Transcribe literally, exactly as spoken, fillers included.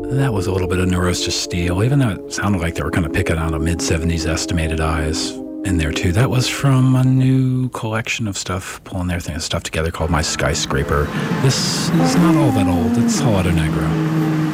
That was a little bit of Neuros to Steel, even though it sounded like they were kind of picking out a mid-seventies Estimated Eyes in there too. That was from a new collection of stuff, pulling their stuff together called My Skyscraper. This is not all that old. It's Salado Negro.